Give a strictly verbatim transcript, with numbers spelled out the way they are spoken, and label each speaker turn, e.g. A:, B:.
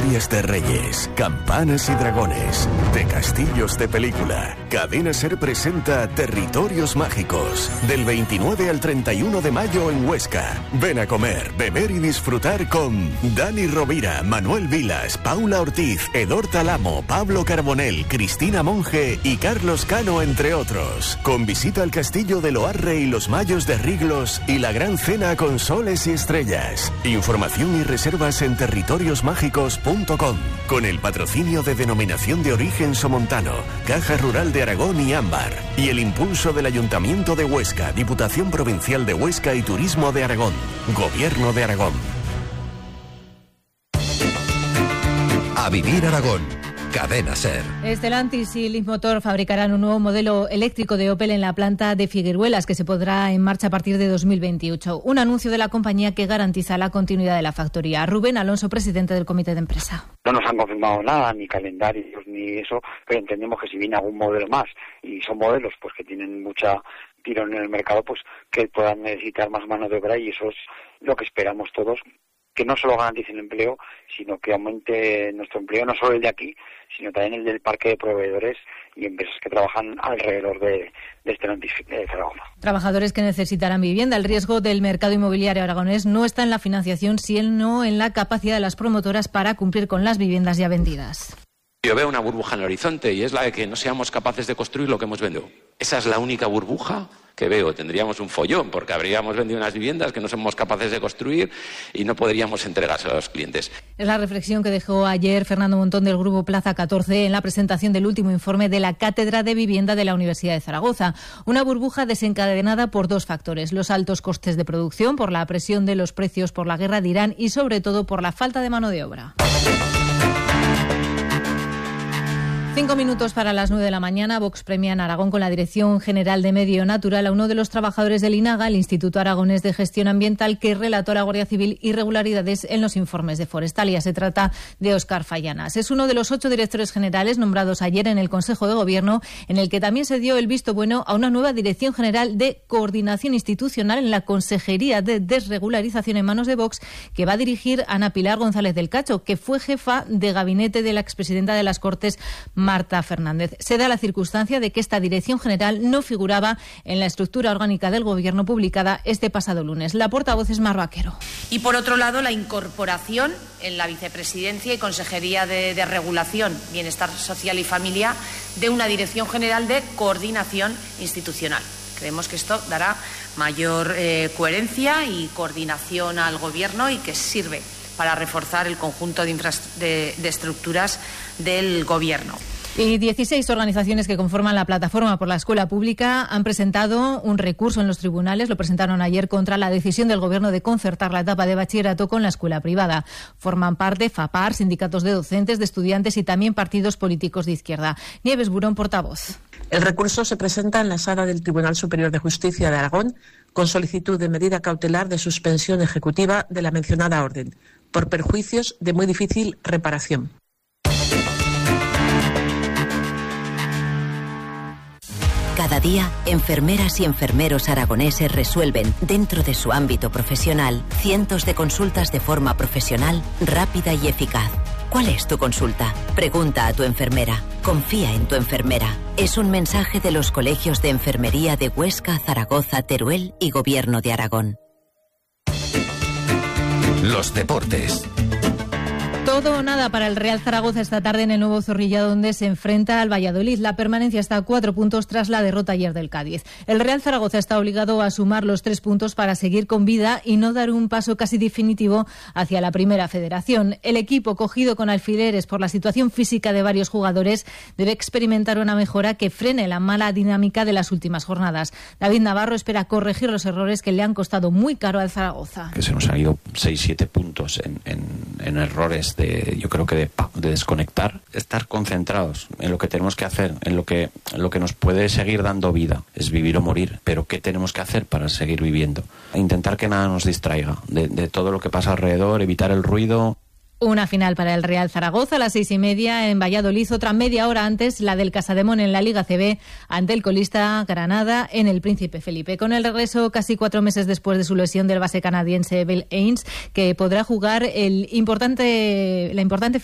A: historias de reyes, campanas y dragones, de castillos de película. Cadena Ser presenta Territorios Mágicos, del veintinueve al treinta y uno de mayo en Huesca. Ven a comer, beber y disfrutar con Dani Rovira, Manuel Vilas, Paula Ortiz, Edor Talamo, Pablo Carbonell, Cristina Monge y Carlos Cano, entre otros. Con visita al castillo de Loarre y los Mayos de Riglos y la gran cena con soles y estrellas. Información y reservas en territorios mágicos punto com, con el patrocinio de Denominación de Origen Somontano, Caja Rural de Aragón y Ámbar, y el impulso del Ayuntamiento de Huesca, Diputación Provincial de Huesca y Turismo de Aragón, Gobierno de Aragón.
B: A vivir Aragón. Cadena Ser.
C: Stellantis y Leapmotor fabricarán un nuevo modelo eléctrico de Opel en la planta de Figueruelas, que se pondrá en marcha a partir de dos mil veintiocho. Un anuncio de la compañía que garantiza la continuidad de la factoría. Rubén Alonso, presidente del comité de empresa.
D: No nos han confirmado nada, ni calendarios, ni eso, pero entendemos que si viene algún modelo más, y son modelos pues que tienen mucha tirón en el mercado, pues que puedan necesitar más mano de obra, y eso es lo que esperamos todos, que no solo garanticen empleo, sino que aumente nuestro empleo, no solo el de aquí, sino también el del parque de proveedores y empresas que trabajan alrededor de, de Stellantis de Zaragoza.
C: Trabajadores que necesitarán vivienda. El riesgo del mercado inmobiliario aragonés no está en la financiación, sino en la capacidad de las promotoras para cumplir con las viviendas ya vendidas.
E: Yo veo una burbuja en el horizonte, y es la de que no seamos capaces de construir lo que hemos vendido. Esa es la única burbuja que veo. Tendríamos un follón, porque habríamos vendido unas viviendas que no somos capaces de construir y no podríamos entregarse a los clientes.
C: Es la reflexión que dejó ayer Fernando Montón del Grupo Plaza catorce en la presentación del último informe de la Cátedra de Vivienda de la Universidad de Zaragoza. Una burbuja desencadenada por dos factores: los altos costes de producción, por la presión de los precios por la guerra de Irán y, sobre todo, por la falta de mano de obra. Cinco minutos para las nueve de la mañana. Vox premia en Aragón con la Dirección General de Medio Natural a uno de los trabajadores del INAGA, el Instituto Aragonés de Gestión Ambiental, que relató a la Guardia Civil irregularidades en los informes de Forestalia. Se trata de Óscar Fallanas. Es uno de los ocho directores generales nombrados ayer en el Consejo de Gobierno, en el que también se dio el visto bueno a una nueva Dirección General de Coordinación Institucional en la Consejería de Desregularización en manos de Vox, que va a dirigir Ana Pilar González del Cacho, que fue jefa de gabinete de la expresidenta de las Cortes, Marta Fernández. Se da la circunstancia de que esta dirección general no figuraba en la estructura orgánica del Gobierno publicada este pasado lunes. La portavoz es Mar Vaquero.
F: Y por otro lado, la incorporación en la Vicepresidencia y Consejería de, de Regulación, Bienestar Social y Familia de una Dirección General de Coordinación Institucional. Creemos que esto dará mayor eh, coherencia y coordinación al Gobierno, y que sirve para reforzar el conjunto de, de, de estructuras del Gobierno.
C: Y dieciséis organizaciones que conforman la Plataforma por la Escuela Pública han presentado un recurso en los tribunales. Lo presentaron ayer contra la decisión del Gobierno de concertar la etapa de bachillerato con la escuela privada. Forman parte FAPAR, sindicatos de docentes, de estudiantes y también partidos políticos de izquierda. Nieves Burón, portavoz.
G: El recurso se presenta en la sala del Tribunal Superior de Justicia de Aragón con solicitud de medida cautelar de suspensión ejecutiva de la mencionada orden, por perjuicios de muy difícil reparación.
H: Cada día, enfermeras y enfermeros aragoneses resuelven, dentro de su ámbito profesional, cientos de consultas de forma profesional, rápida y eficaz. ¿Cuál es tu consulta? Pregunta a tu enfermera. Confía en tu enfermera. Es un mensaje de los colegios de enfermería de Huesca, Zaragoza, Teruel y Gobierno de Aragón.
B: Los deportes.
C: Todo o nada para el Real Zaragoza esta tarde en el Nuevo Zorrilla, donde se enfrenta al Valladolid. La permanencia está a cuatro puntos tras la derrota ayer del Cádiz. El Real Zaragoza está obligado a sumar los tres puntos para seguir con vida y no dar un paso casi definitivo hacia la Primera Federación. El equipo, cogido con alfileres por la situación física de varios jugadores, debe experimentar una mejora que frene la mala dinámica de las últimas jornadas. David Navarro espera corregir los errores que le han costado muy caro al Zaragoza.
I: Que se nos han ido seis siete puntos en, en, en errores de, yo creo que de, de desconectar, estar concentrados en lo que tenemos que hacer, en lo que, en lo que nos puede seguir dando vida, es vivir o morir, pero ¿qué tenemos que hacer para seguir viviendo? Intentar que nada nos distraiga de, de todo lo que pasa alrededor, evitar el ruido.
C: Una final para el Real Zaragoza a las seis y media en Valladolid, otra media hora antes, la del Casademón en la Liga C B ante el colista Granada en el Príncipe Felipe. Con el regreso casi cuatro meses después de su lesión del base canadiense Bell Ains, que podrá jugar el importante, la importante